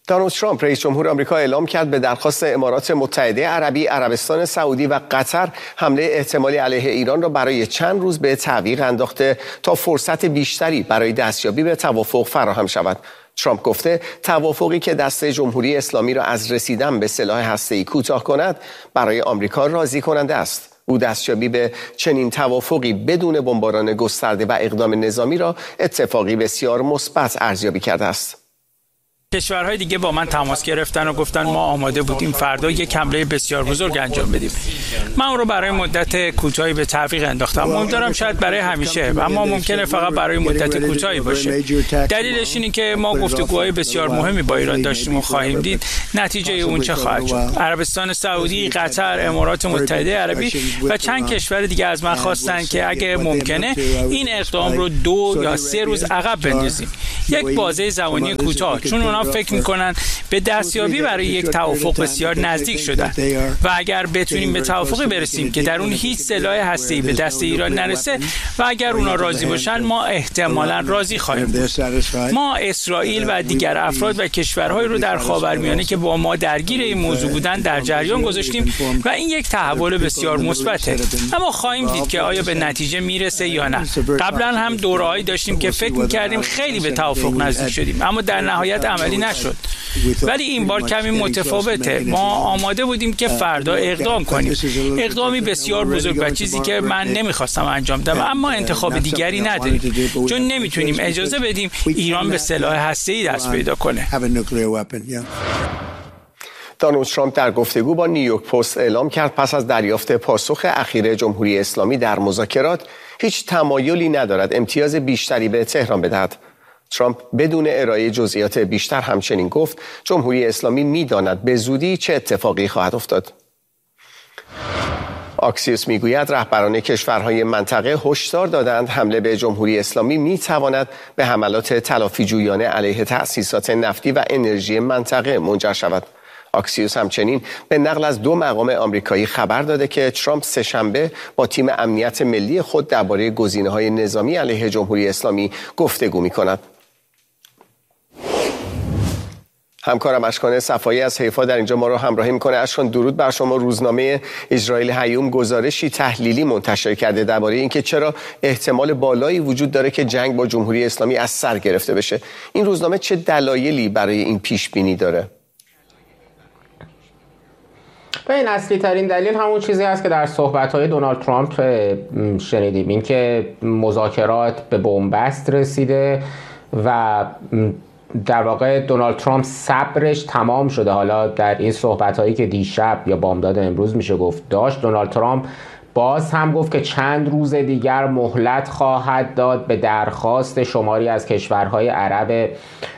دونالد ترامپ رئیس جمهور آمریکا اعلام کرد به درخواست امارات متحده عربی، عربستان سعودی و قطر حمله احتمالی علیه ایران را برای چند روز به تعویق انداخته تا فرصت بیشتری برای دستیابی به توافق فراهم شود. ترامپ گفته توافقی که دست جمهوری اسلامی را از رسیدن به سلاح هسته‌ای کوتاه کند برای آمریکا راضی کننده است. او دستیابی به چنین توافقی بدون بمباران گسترده و اقدام نظامی را اتفاقی بسیار مثبت ارزیابی کرده است. کشورهای دیگه با من تماس گرفتن و گفتن ما آماده بودیم فردا یک حمله بسیار بزرگ انجام بدیم. من اون رو برای مدت کوتاهی به تعویق انداختم. امیدوارم شاید برای همیشه، اما ممکنه فقط برای مدت کوتاهی باشه. دلیلش اینه که ما گفتگوهای بسیار مهمی با ایران داشتیم و خواهیم دید نتیجه اون چه خواهد شد. عربستان سعودی، قطر، امارات متحده عربی و چند کشور دیگه از من خواستن که اگه ممکنه این اقدام رو 2 یا 3 روز عقب بندازیم. یک بازه زمانی کوتاه، چون اونا فکر میکنن به دستیابی برای یک توافق بسیار نزدیک شدن و اگر بتونیم به توافقی برسیم که در اون هیچ سلاح هسته‌ای به دست ایران نرسه و اگر اونا راضی باشن ما احتمالاً راضی خواهیم بود. ما اسرائیل و دیگر افراد و کشورهایی رو در خاورمیانه که با ما درگیر این موضوع بودن در جریان گذاشتیم و این یک تحول بسیار مثبته. اما خواهیم دید که آیا به نتیجه میرسه یا نه. قبلا هم دوره‌ای داشتیم که فکر می‌کردیم خیلی به توافق نزدیک شدیم اما در نهایت عملی نشد. ولی این بار کمی متفاوته. ما آماده بودیم که فردا اقدام کنیم. اقدامی بسیار بزرگ و چیزی که من نمیخواستم انجام بدم، اما انتخاب دیگری نداریم، چون نمیتونیم اجازه بدیم ایران به سلاح هسته‌ای دست پیدا کنه. دونالد ترامپ در گفتگو با نیویورک پست اعلام کرد پس از دریافت پاسخ اخیر جمهوری اسلامی در مذاکرات هیچ تمایلی ندارد امتیاز بیشتری به تهران بدهد. ترامپ بدون ارائه جزئیات بیشتر همچنین گفت جمهوری اسلامی می‌داند به زودی چه اتفاقی خواهد افتاد. آکسیوس میگوید رهبران کشورهای منطقه هشدار دادند حمله به جمهوری اسلامی میتواند به حملات تلافی‌جویانه علیه تأسیسات نفتی و انرژی منطقه منجر شود. آکسیوس همچنین به نقل از 2 مقام آمریکایی خبر داده که ترامپ سه‌شنبه با تیم امنیت ملی خود درباره گزینه‌های نظامی علیه جمهوری اسلامی گفتگو می‌کند. همکارم اشکان صفایی از حیفا در اینجا ما رو همراهی میکنه. اشکان درود بر شما. روزنامه اسرائیل هیوم گزارشی تحلیلی منتشر کرده درباره اینکه چرا احتمال بالایی وجود داره که جنگ با جمهوری اسلامی از سر گرفته بشه. این روزنامه چه دلایلی برای این پیش بینی داره؟ و این اصلی ترین دلیل همون چیزی است که در صحبت‌های دونالد ترامپ شنیدیم، این که مذاکرات به بنبست رسیده و در واقع دونالد ترامپ صبرش تمام شده. حالا در این صحبت‌هایی که دیشب یا بامداد امروز میشه گفت داشت، دونالد ترامپ باز هم گفت که چند روز دیگر مهلت خواهد داد به درخواست شماری از کشورهای عرب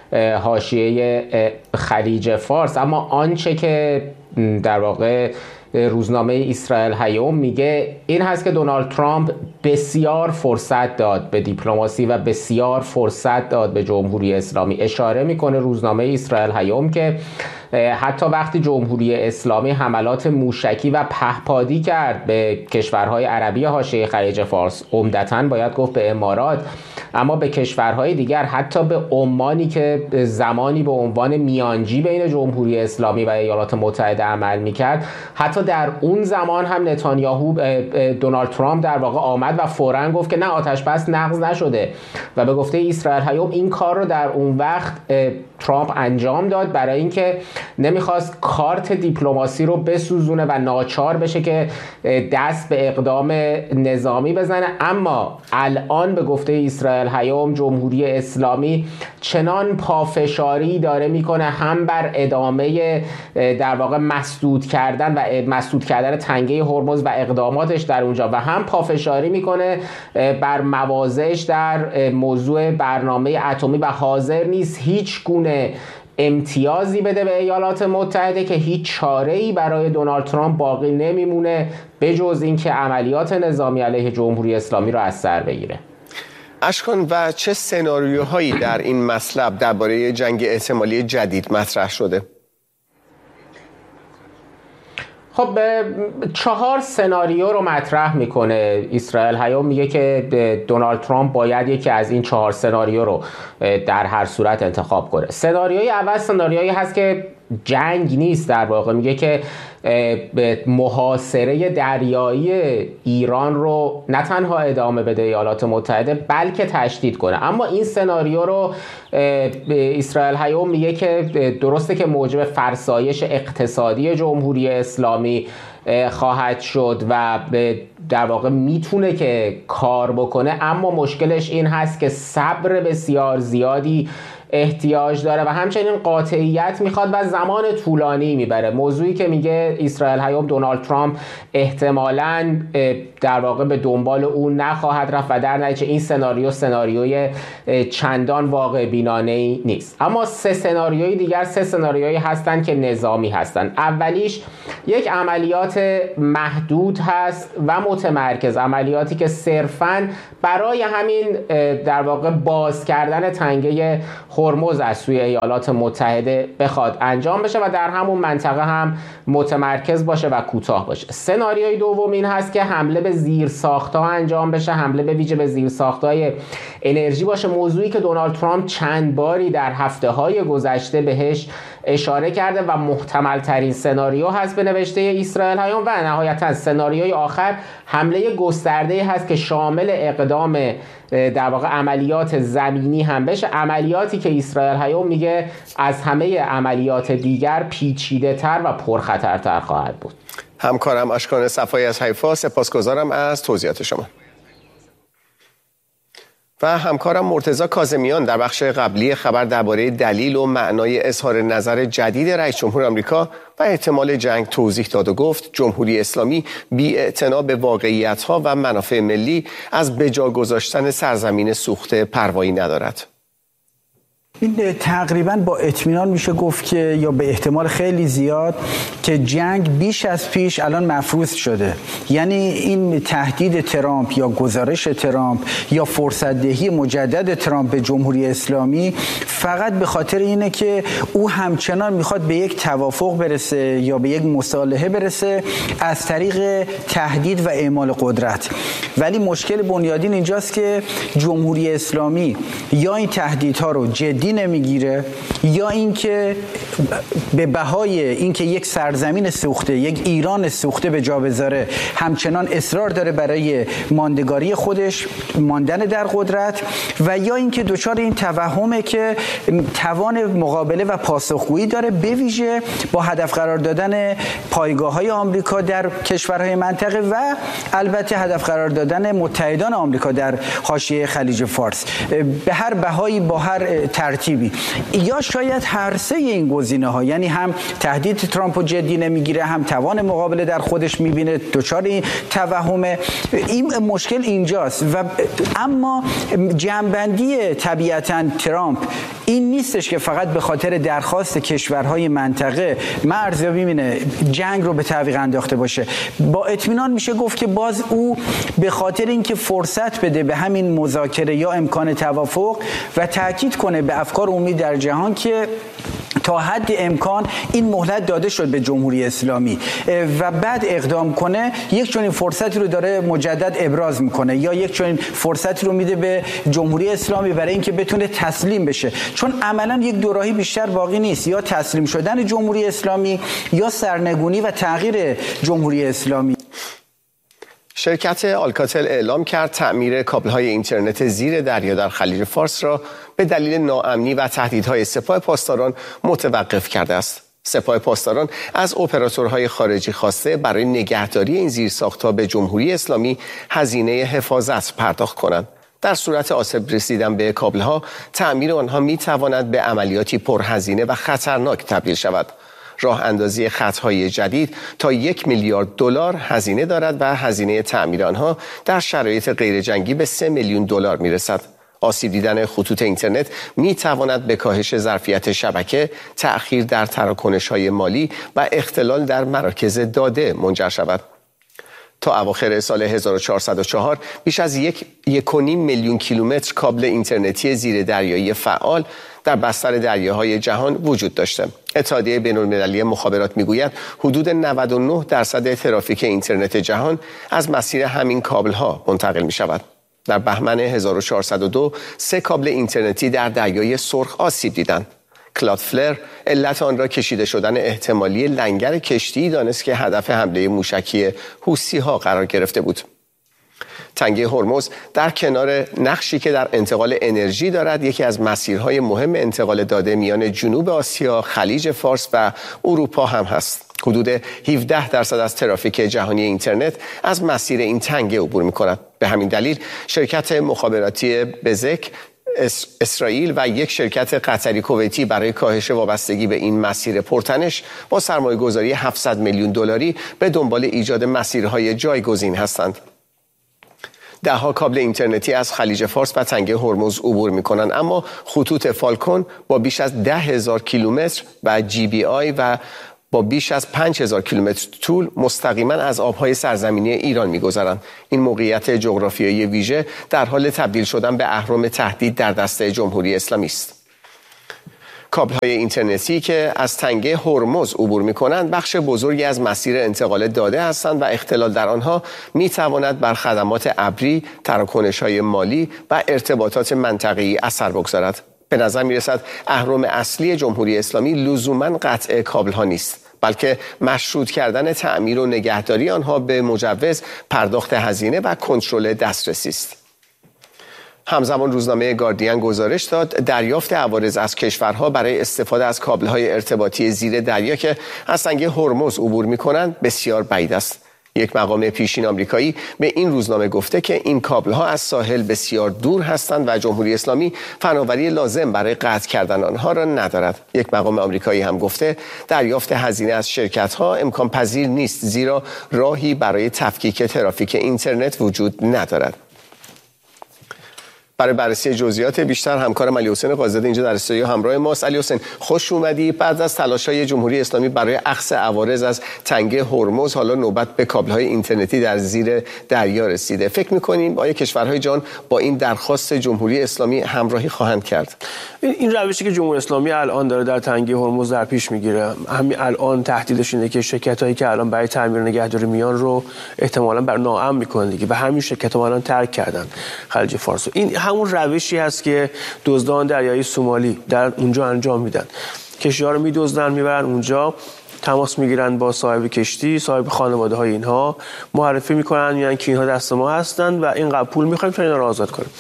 حاشیه خلیج فارس. اما آنچه که در واقع روزنامه اسرائیل هیوم میگه این هست که دونالد ترامپ بسیار فرصت داد به دیپلماسی و بسیار فرصت داد به جمهوری اسلامی. اشاره میکنه روزنامه اسرائیل هیوم که حتی وقتی جمهوری اسلامی حملات موشکی و پهپادی کرد به کشورهای عربی حاشیه خلیج فارس، عمدتاً باید گفت به امارات، اما به کشورهای دیگر، حتی به عمانی که زمانی به عنوان میانجی بین جمهوری اسلامی و ایالات متحده عمل میکرد، حتی در اون زمان هم نتانیاهو دونالد ترامپ در واقع آمد و فوراً گفت که نه، آتش بس نقض نشده و به گفته اسرائیل هیوم این کار رو در اون وقت ترامپ انجام داد برای اینکه نمیخواست کارت دیپلماسی رو بسوزونه و ناچار بشه که دست به اقدام نظامی بزنه. اما الان به گفته اسرائیل هیوم جمهوری اسلامی چنان پافشاری داره میکنه هم بر ادامه در واقع مسدود کردن تنگه هرمز و اقداماتش در اونجا و هم پافشاری میکنه بر مواضعش در موضوع برنامه اتمی و حاضر نیست هیچ گونه امتیازی بده به ایالات متحده که هیچ چاره‌ای برای دونالد ترامپ باقی نمیمونه بجز اینکه عملیات نظامی علیه جمهوری اسلامی رو از سر بگیره. اشکان، و چه سناریوهایی در این مطلب درباره جنگ احتمالی جدید مطرح شده؟ خب 4 سناریو رو مطرح میکنه اسرائیل هیوم، میگه که دونالد ترامپ باید یکی از این 4 سناریو رو در هر صورت انتخاب کنه. سناریوی اول سناریویی هست که جنگ نیست، در واقع میگه که محاصره دریایی ایران رو نه تنها ادامه بده ایالات متحده بلکه تشدید کنه. اما این سناریو رو اسرائیل هیوم میگه که درسته که موجب فرسایش اقتصادی جمهوری اسلامی خواهد شد و در واقع میتونه که کار بکنه، اما مشکلش این هست که صبر بسیار زیادی احتیاج داره و همچنین قاطعیت میخواد و زمان طولانی میبره. موضوعی که میگه اسرائیل هیوم دونالد ترامپ احتمالاً در واقع به دنبال اون نخواهد رفت و در نتیجه این سناریوی چندان واقع بینانه نیست. اما 3 سناریوی دیگر 3 سناریویی هستن که نظامی هستن. اولیش یک عملیات محدود هست و متمرکز، عملیاتی که صرفاً برای همین در واقع باز کردن تنگه هرمز از سوی ایالات متحده بخواد انجام بشه و در همون منطقه هم متمرکز باشه و کوتاه باشه. سناریوی دوم این هست که حمله به زیرساخت‌ها انجام بشه، حمله به ویژه به زیرساخت‌های انرژی باشه، موضوعی که دونالد ترامپ چند باری در هفته‌های گذشته بهش اشاره کرده و محتمل ترین سناریو هست به نوشته اسرائیل هیوم. و نهایتا سناریوی آخر حمله گسترده هست که شامل اقدام در واقع عملیات زمینی هم بشه، عملیاتی که اسرائیل هیوم میگه از همه عملیات دیگر پیچیده تر و پرخطرتر خواهد بود. همکارم اشکان صفایی از حیفا، سپاسگزارم از توضیحات شما. و همکارم مرتضی کاظمیان در بخش قبلی خبر درباره دلیل و معنای اظهار نظر جدید رئیس جمهور آمریکا و احتمال جنگ توضیح داد و گفت جمهوری اسلامی بی‌اعتنا به واقعیت‌ها و منافع ملی از بجا گذاشتن سرزمین سوخته پروایی ندارد. این تقریبا با اطمینان میشه گفت که یا به احتمال خیلی زیاد که جنگ بیش از پیش الان مفروض شده. یعنی این تهدید ترامپ یا گزارش ترامپ یا فرصت دهی مجدد ترامپ به جمهوری اسلامی فقط به خاطر اینه که او همچنان میخواد به یک توافق برسه یا به یک مصالحه برسه از طریق تهدید و اعمال قدرت. ولی مشکل بنیادین اینجاست که جمهوری اسلامی یا این تهدیدها رو جدی نمیگیره یا اینکه به بهای اینکه یک سرزمین سوخته، یک ایران سوخته به جا بذاره همچنان اصرار داره برای ماندگاری خودش، ماندن در قدرت، و یا اینکه دچار این توهمه که توان مقابله و پاسخگویی داره، به ویژه با هدف قرار دادن پایگاه‌های آمریکا در کشورهای منطقه و البته هدف قرار دادن متحدان آمریکا در حاشیه خلیج فارس به هر بهایی با هر ترتیبی. یا شاید هر سه این گزینه‌ها، یعنی هم تهدید ترامپ رو جدی نمیگیره، هم توان مقابله در خودش میبینه، دچار این توهمه. این مشکل اینجاست. و اما جنبندی طبیعتاً ترامپ این نیستش که فقط به خاطر درخواست کشورهای منطقه ارزیابی می‌بینه جنگ رو به تعویق انداخته باشه. با اطمینان میشه گفت که باز او به خاطر اینکه فرصت بده به همین مذاکره یا امکان توافق و تاکید کنه به افکار عمومی در جهان که تا حد امکان این مهلت داده شد به جمهوری اسلامی و بعد اقدام کنه، یک چنین فرصتی رو داره مجدد ابراز میکنه یا یک چنین فرصتی رو میده به جمهوری اسلامی برای اینکه بتونه تسلیم بشه. چون عملا یک دوراهی بیشتر باقی نیست، یا تسلیم شدن جمهوری اسلامی یا سرنگونی و تغییر جمهوری اسلامی. شرکت آلکاتل اعلام کرد تعمیر کابل‌های اینترنت زیر دریا در خلیج فارس را به دلیل ناامنی و تهدیدهای سپاه پاسداران متوقف کرده است. سپاه پاسداران از اپراتورهای خارجی خواسته برای نگهداری این زیرساخت‌ها به جمهوری اسلامی هزینه حفاظت پرداخت کنند. در صورت آسیب رسیدن به کابل‌ها، تعمیر آنها می‌تواند به عملیاتی پرهزینه و خطرناک تبدیل شود. راه اندازی خطهای جدید تا 1 میلیارد دلار هزینه دارد و هزینه تعمیر آنها در شرایط غیر جنگی به 3 میلیون دلار میرسد. آسیب دیدن خطوط اینترنت می تواند به کاهش ظرفیت شبکه، تأخیر در تراکنش‌های مالی و اختلال در مراکز داده منجر شود. تا اواخر سال 1404 بیش از 1.5 میلیون کیلومتر کابل اینترنتی زیر دریایی فعال در بستر دریاهای جهان وجود داشته. اتحادیه بین‌المللی مخابرات میگوید حدود 99% ترافیک اینترنت جهان از مسیر همین کابل‌ها منتقل می‌شود. در بهمن 1402 3 کابل اینترنتی در دریای سرخ آسیب دیدند. کلادفلر علت آن را کشیده شدن احتمالی لنگر کشتی دانست که هدف حمله موشکی حوثی‌ها قرار گرفته بود. تنگه هرمز در کنار نقشی که در انتقال انرژی دارد یکی از مسیرهای مهم انتقال داده میان جنوب آسیا، خلیج فارس و اروپا هم هست. حدود 17% از ترافیک جهانی اینترنت از مسیر این تنگه عبور می‌کند. به همین دلیل شرکت مخابراتی بزک اسرائیل و یک شرکت قطری کویتی برای کاهش وابستگی به این مسیر پرتنش با سرمایه‌گذاری 700 میلیون دلاری به دنبال ایجاد مسیرهای جایگزین هستند. ده‌ها کابل اینترنتی از خلیج فارس و تنگه هرمز عبور می‌کنند، اما خطوط فالکون با بیش از 10,000 کیلومتر و GBI و با بیش از 5,000 کیلومتر طول مستقیما از آبهای سرزمینی ایران می‌گذرند. این موقعیت جغرافیایی ویژه در حال تبدیل شدن به اهرم تهدید در دسته جمهوری اسلامی است. کابل‌های اینترنتی که از تنگه هرمز عبور می‌کنند بخش بزرگی از مسیر انتقال داده هستند و اختلال در آنها می‌تواند بر خدمات ابری، تراکنش‌های مالی و ارتباطات منطقه‌ای اثر بگذارد. به نظر می‌رسد اهرم اصلی جمهوری اسلامی لزوماً قطع کابل‌ها نیست، بلکه مشروط کردن تعمیر و نگهداری آنها به مجوز، پرداخت هزینه و کنترل دسترسی است. همزمان روزنامه گاردین گزارش داد دریافت عوارض از کشورها برای استفاده از کابل‌های ارتباطی زیر دریا که از تنگه هرمز عبور می‌کنند بسیار بعید است. یک مقام پیشین آمریکایی به این روزنامه گفته که این کابل‌ها از ساحل بسیار دور هستند و جمهوری اسلامی فناوری لازم برای قطع کردن آنها را ندارد. یک مقام آمریکایی هم گفته دریافت هزینه از شرکت‌ها امکان پذیر نیست، زیرا راهی برای تفکیک ترافیک اینترنت وجود ندارد. برای بررسی جزئیات بیشتر همکارم علی حسین قاضی اینجا در استودیو همراه ماست. علی حسین، خوش اومدی. بعد از تلاش‌های جمهوری اسلامی برای اخذ عوارض از تنگه هرمز، حالا نوبت به کابل‌های اینترنتی در زیر دریا رسیده. فکر می‌کنیم آیا کشورهای جهان با این درخواست جمهوری اسلامی همراهی خواهند کرد؟ این روشی که جمهوری اسلامی الان داره در تنگه هرمز در پیش میگیره، همین الان تهدیدش اینه که شرکتایی که الان برای تعمیر نگهداری میان رو احتمالاً بر ناامن می‌کنن دیگه، و همین شرکت‌ها الان ترک کردن خلیج فارس. این همون روشی هست که دزدان دریایی سومالی در اونجا انجام میدن. کشتی‌ها رو می‌دزدن، میبرن اونجا، تماس میگیرن با صاحب کشتی، صاحب خانواده های اینها، معرفی میکنن، میگن که اینها دست ما هستند و اینقدر پول میخوایم تا اینا رو آزاد کنیم.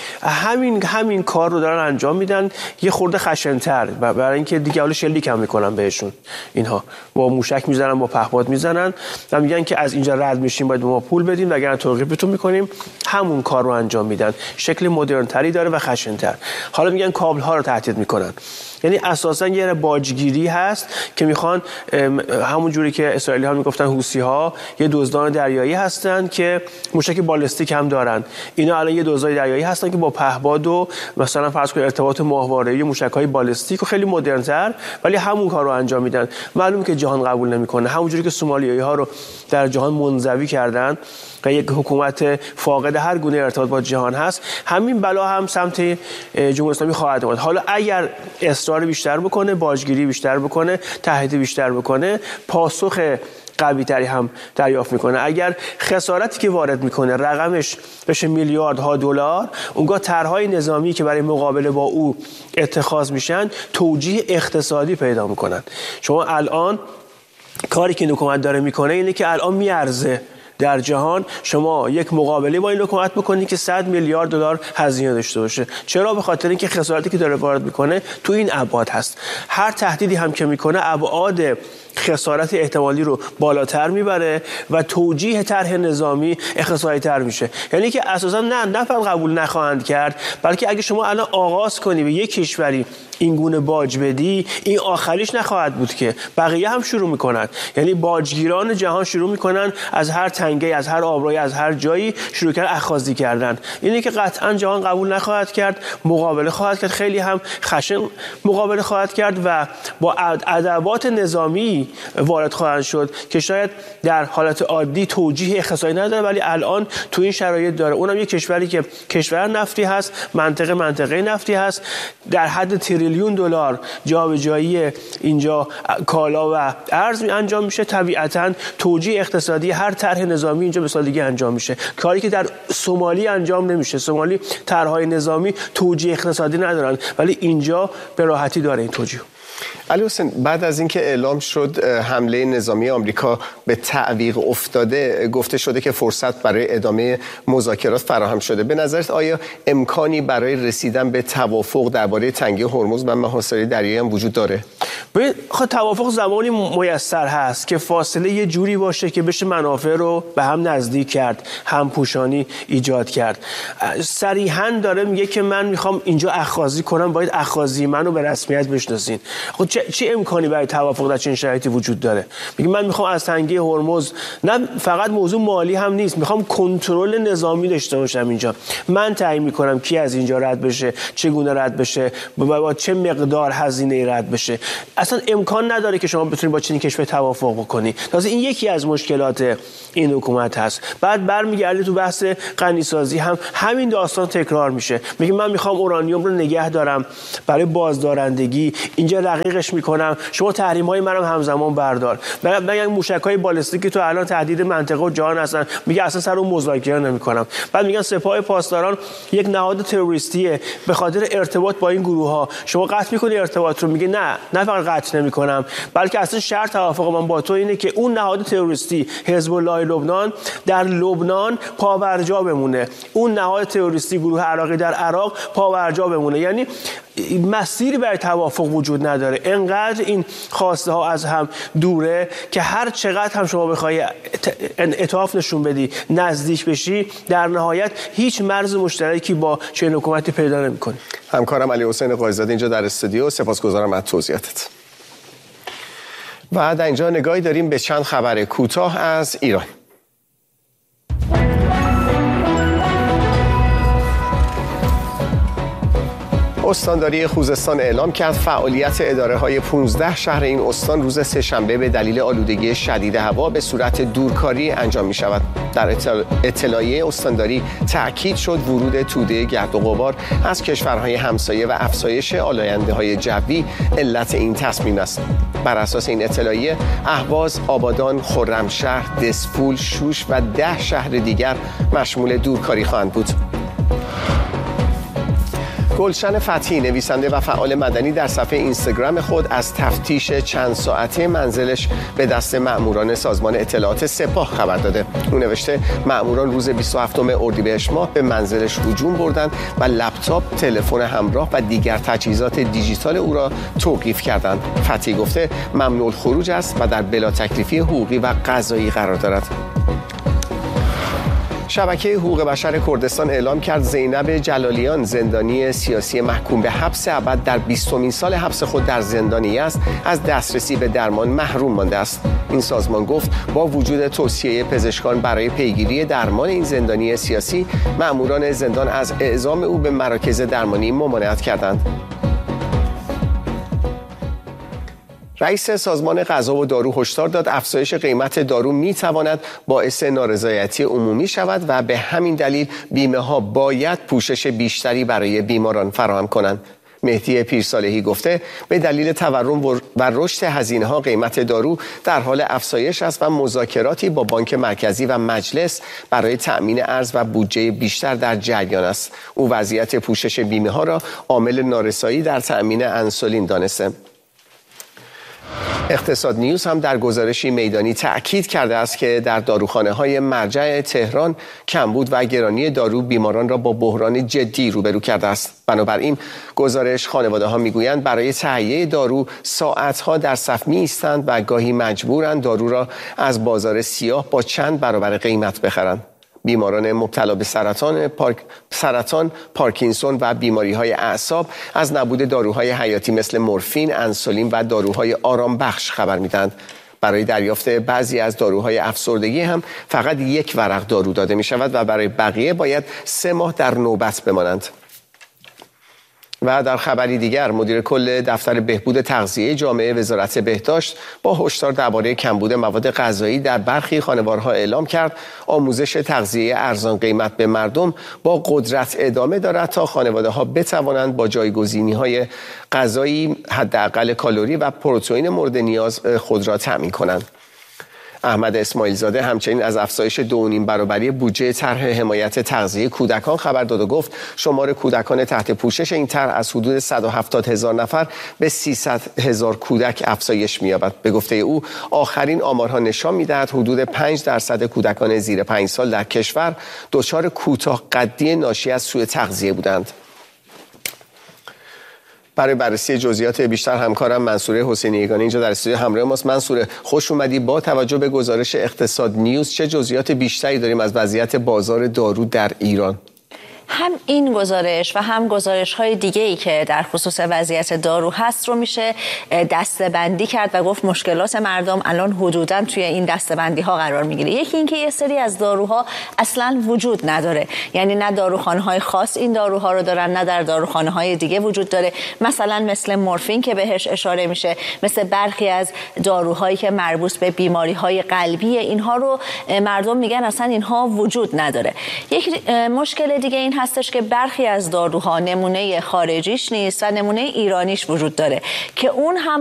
همین کار رو دارن انجام میدن، یه خورده خشن‌تر، برای اینکه دیگه حالا شلیک هم میکنن بهشون. اینها با موشک میزنن، با پهپاد میزنن و میگن که از اینجا رد میشیم باید ما پول بدیم وگرنه توقیفتون میکنیم. همون کار رو انجام میدن، شکل مدرن تری داره و خشن‌تر. حالا میگن کابل ها رو تهدید میکنن، یعنی اساسا یه باجگیری هست که میخوان همون جوری که اسرائیلی ها میگفتن حوثی ها یه دزدان دریایی هستن که موشک بالستیک هم دارن. اینا الان یه دزدای دریایی هستن که با پهپاد و مثلا فرض کنید ارتباط ماهواره‌ای موشک‌های بالستیک و خیلی مدرن‌تر، ولی همون کار رو انجام میدن. معلومه که جهان قبول نمیکنه. همون جوری که سومالیایی ها رو در جهان منزوی کردن و یک حکومت فاقد هر گونه ارتباط با جهان هست، همین بلا هم سمت جمهوری اسلامی خواهد اومد. حالا اگر اصرار بیشتر بکنه، باجگیری بیشتر بکنه، تهدید بیشتر بکنه، پاسخ قوی تری هم دریافت میکنه. اگر خسارتی که وارد میکنه رقمش بشه میلیاردها دلار، اونگاه طرحهای نظامی که برای مقابله با او اتخاذ میشن توجیه اقتصادی پیدا میکنن. شما الان کاری که حکومت داره میکنه اینه که الان میارزه در جهان شما یک مقابله با این حکومت بکنید که 100 میلیارد دلار هزینه داشته باشه. چرا؟ به خاطر اینکه خسارتی که داره وارد میکنه تو این ابعاد هست. هر تهدیدی هم که میکنه ابعاد خسارت احتمالی رو بالاتر میبره و توجیه طرح نظامی اقتصادی تر میشه. یعنی که اساسا نه فقط قبول نخواهند کرد، بلکه اگه شما الان آغاز کنی به یک کشوری این گونه باج بدی، این آخریش نخواهد بود که بقیه هم شروع میکنن. یعنی باجگیران جهان شروع میکنن از هر تنگه، از هر آبروی، از هر جایی شروع کردن اخاذی کردن. اینه که قطعا جهان قبول نخواهد کرد، مقابله خواهد کرد، خیلی هم خشن مقابله خواهد کرد و با ادوات نظامی وارد خواهد شد که شاید در حالت عادی توجیه اقتصادی نداره ولی الان تو این شرایط داره. اونم یک کشوری که کشور نفتی هست، منطقه نفتی هست، در حد تریلیون دلار جابجایی اینجا کالا و ارز انجام میشه. طبیعتاً توجیه اقتصادی هر طرح نظامی اینجا به سادگی انجام میشه، کاری که در سومالی انجام نمیشه. سومالی طرح‌های نظامی توجیه اقتصادی ندارن ولی اینجا به راحتی داره این توجیه. علی حسین، بعد از اینکه اعلام شد حمله نظامی آمریکا به تعویق افتاده، گفته شده که فرصت برای ادامه مذاکرات فراهم شده. به نظرت آیا امکانی برای رسیدن به توافق درباره تنگه هرمز و محاصره دریایی هم وجود داره؟ توافق زمانی میسر هست که فاصله یه جوری باشه که بشه منافع رو به هم نزدیک کرد، هم پوشانی ایجاد کرد. صریحاً داره میگه که من میخوام اینجا اخاذی کنم، باید اخاذی منو به رسمیت بشناسین. چه امکانی برای توافق در چنین شرایطی وجود داره؟ میگه من میخوام از تنگه هرمز، نه فقط موضوع مالی هم نیست، میخوام کنترل نظامی داشته باشم اینجا. من تعیین میکنم کی از اینجا رد بشه، چگونه رد بشه، با چه مقدار هزینه رد بشه. اصلا امکان نداره که شما بتونید با چنین کشور توافق بکنی. تازه این یکی از مشکلات این حکومت هست. بعد برمیگرده تو بحث غنیسازی هم همین داستان تکرار میشه. میگه من میخوام اورانیوم رو نگه دارم برای بازدارندگی، اینجا رقیقش میکنم، شما تحریم‌های منم همزمان بردار. میگن موشک‌های بالستیکی تو الان تهدید منطقه و جهان هستن، میگه اصلا سر اون مذاکره نمی‌کنم. بعد میگن سپاه پاسداران یک نهاد تروریستیه، به خاطر ارتباط با این گروه‌ها شما قطع می‌کنی ارتباط رو. میگه نه فقط قطع نمی‌کنم، بلکه اصلا شرط توافق من با تو اینه که اون نهاد تروریستی حزب الله لبنان در لبنان پابرجا بمونه، اون نهاد تروریستی گروه عراقی در عراق پابرجا بمونه. یعنی مسیری برای توافق وجود نداره. انقدر این خواسته ها از هم دوره که هر چقدر هم شما بخوای انعطاف نشون بدی، نزدیک بشی، در نهایت هیچ مرز مشترکی با چنین حکومتی پیدا نمی‌کنی. همکارم علی حسین قایزاده اینجا در استودیو، سپاسگزارم از توضیحاتت. و در اینجا نگاهی داریم به چند خبر کوتاه از ایران. استانداری خوزستان اعلام کرد فعالیت اداره‌های 15 شهر این استان روز سه‌شنبه به دلیل آلودگی شدید هوا به صورت دورکاری انجام می‌شود. در اطلاعیه استانداری تأکید شد ورود توده گرد و غبار از کشورهای همسایه و افزایش آلاینده‌های جوی علت این تصمیم است. بر اساس این اطلاعیه اهواز، آبادان، خرمشهر، دسفول، شوش و 10 شهر دیگر مشمول دورکاری خواهند بود. گلشن فتحی، نویسنده و فعال مدنی، در صفحه اینستاگرام خود از تفتیش چند ساعته منزلش به دست مأموران سازمان اطلاعات سپاه خبر داده. او نوشته مأموران روز 27 اردیبهشت ماه به منزلش هجوم بردند و لپتاپ، تلفن همراه و دیگر تجهیزات دیجیتال او را توقیف کردند. فتحی گفته ممنوع الخروج است و در بلا تکلیفی حقوقی و قضایی قرار دارد. شبکه حقوق بشر کردستان اعلام کرد زینب جلالیان، زندانی سیاسی محکوم به حبس ابد در 20مین سال حبس خود در زندان یزد، از دسترسی به درمان محروم مانده است. این سازمان گفت با وجود توصیه پزشکان برای پیگیری درمان این زندانی سیاسی، مأموران زندان از اعزام او به مراکز درمانی ممانعت کردند. رئیس سازمان غذا و دارو هشدار داد افزایش قیمت دارو میتواند باعث نارضایتی عمومی شود و به همین دلیل بیمه‌ها باید پوشش بیشتری برای بیماران فراهم کنند. مهدی پیرصالحی گفته به دلیل تورم و رشد هزینه‌ها قیمت دارو در حال افزایش است و مذاکراتی با بانک مرکزی و مجلس برای تأمین ارز و بودجه بیشتر در جریان است. او وضعیت پوشش بیمه‌ها را عامل نارسایی در تأمین انسولین دانسته. اقتصاد نیوز هم در گزارشی میدانی تأکید کرده است که در داروخانه‌های مرجع تهران کمبود و گرانی دارو بیماران را با بحران جدی روبرو کرده است. بنابراین گزارش خانواده‌ها میگویند برای تهیه دارو ساعت‌ها در صف می‌ایستند و گاهی مجبورند دارو را از بازار سیاه با چند برابر قیمت بخرند. بیماران مبتلا به سرطان، پارکینسون و بیماری‌های اعصاب از نبود داروهای حیاتی مثل مورفین، انسولین و داروهای آرام بخش خبر میدهند. برای دریافت بعضی از داروهای افسردگی هم فقط یک ورق دارو داده می شود و برای بقیه باید 3 ماه در نوبت بمانند. و در خبری دیگر، مدیر کل دفتر بهبود تغذیه جامعه وزارت بهداشت با هشدار درباره کمبود مواد غذایی در برخی خانوارها اعلام کرد آموزش تغذیه ارزان قیمت به مردم با قدرت ادامه دارد تا خانواده‌ها بتوانند با جایگزینی‌های غذایی حداقل کالری و پروتئین مورد نیاز خود را تامین کنند. احمد اسماعیل زاده همچنین از افزایش 2.5 برابری بودجه طرح حمایت تغذیه کودکان خبر داد و گفت شمار کودکان تحت پوشش این طرح از حدود 170,000 نفر به 300,000 کودک افزایش می‌یابد. به گفته او آخرین آمارها نشان می‌دهد حدود 5% کودکان زیر 5 سال در کشور دچار کوتاه‌قدی ناشی از سوء تغذیه بودند. برای بررسی جزئیات بیشتر همکارم منصوره حسینی یگانه اینجا در استودیو همراه ماست. منصوره، خوش اومدی. با توجه به گزارش اقتصاد نیوز چه جزئیات بیشتری داریم از وضعیت بازار دارو در ایران؟ هم این گزارش و هم گزارش‌های دیگه‌ای که در خصوص وضعیت دارو هست رو میشه دسته‌بندی کرد و گفت مشکلات مردم الان حدوداً توی این دسته‌بندی‌ها قرار میگیره. یکی اینکه یه سری از داروها اصلاً وجود نداره، یعنی نه داروخانه‌های خاص این داروها رو دارن نه در داروخانه‌های دیگه وجود داره، مثلا مثل مورفین که بهش اشاره میشه، مثل برخی از داروهایی که مربوط به بیماری‌های قلبی، اینها رو مردم میگن اصلاً اینها وجود نداره. یک مشکل دیگه این هستش که برخی از داروها نمونه خارجیش نیست و نمونه ایرانیش وجود داره که اون هم